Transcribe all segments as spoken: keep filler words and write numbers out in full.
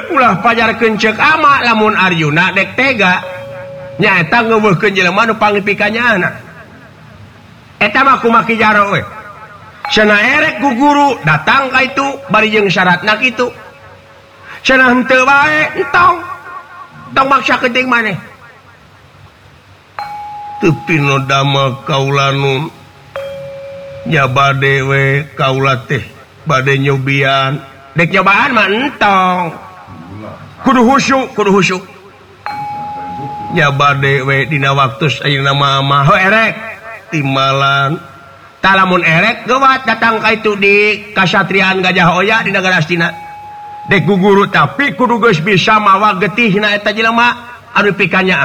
ulah pajar kencek ama lamun Aryuna dek tega nyaeta ngeuweuhkeun jelema nu pangipikannya anak eta mah kumaha jaro we cenah erek ku guru datang ka itu bari jeung syaratna kitu cenah henteu bae entong tong maksa kenting maneh teu pinodama kaula nu nya bade we kaula teh bade nyobian dek nyobaan mah entong kudu khusyuk kudu khusyuk nya bade we dina waktos ayeuna mah mah erek timbalan talamun erek geuwat datang ka itu di kasatriaan Gajah Oya di Nagara Astina dek guguru tapi kudu geus bisa mawa getihna eta jelema anu pikannya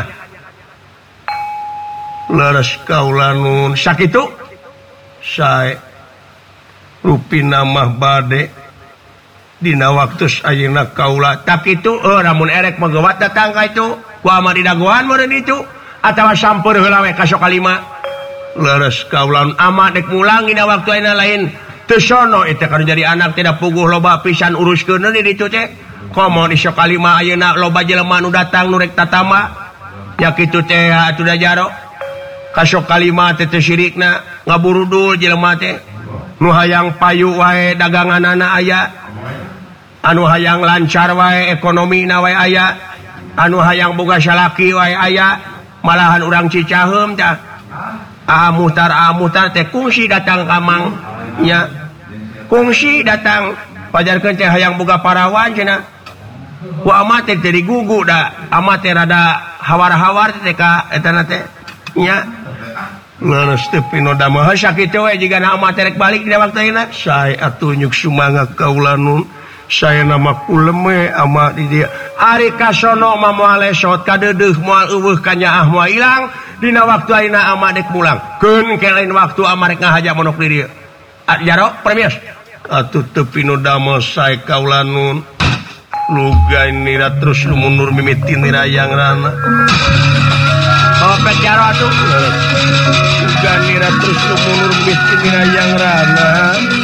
leres kaula nun sakitu sae rupina mah bade dina waktos ayeuna kaula tak itu oh lamun erek mah geuwat datang ka itu ku ama di dagoan meureun itu atawa sampeur heula we ka sok kalima leres kaulan ama dek mulang dina waktu ayeuna lain teu sono eta kana jadi anak tidak puguh loba pisan uruskeun di ditu teh komo di sok kalima ayeuna loba jelema nu datang nu rek tatama nya kitu teh atuh da jaro ka sok kalima teh teu sirikna ngaburudul jelema teh nu hayang payu wae daganganana aya anu hayang lancar wae ekonomina wae aya anu hayang boga salaki wae aya malahan urang Cicaheum tah ah muhtar ah muhtar teh kungsi datang ka mang nya kungsi datang pajarkeun teh hayang boga parawan cenah ku ama teh teu digugu da ama teh rada hawar-hawar teh ka eta na teh nya leres teu pinodama sakitu we jigana ama teh rek balik dina waktu ayeuna sae atuh nyuk sumangga kaula nun saya nama kuleme ama di dia ari kasono mah moal esot kadeudeuh moal eueuh ka nyaah moal ilang dina waktu ayeuna ama dek mulang keun ke lain waktu ama rek ngahaja monok di dieu jaro permios atuh teu pinodama sae kaula nun luga nira terus lu mundur mimiti nira yang rana opet jaro atuh luga nira terus lu mundur mimiti nira yang rana